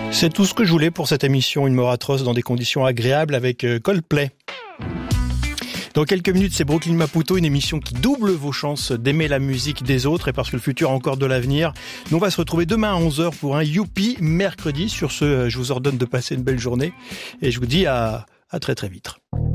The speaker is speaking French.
C'est tout ce que je voulais pour cette émission, une mort atroce dans des conditions agréables avec Coldplay. Dans quelques minutes, c'est Brooklyn Maputo, une émission qui double vos chances d'aimer la musique des autres, et parce que le futur a encore de l'avenir. Nous, on va se retrouver demain à 11h pour un Youpi mercredi. Sur ce, je vous ordonne de passer une belle journée et je vous dis à très très vite.